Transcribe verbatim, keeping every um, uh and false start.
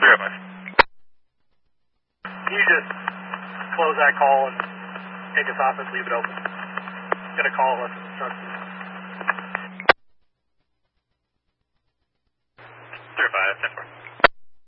zero five. Can you just close that call and take us off and leave it open? Get a call us instructions. zero five, ten four.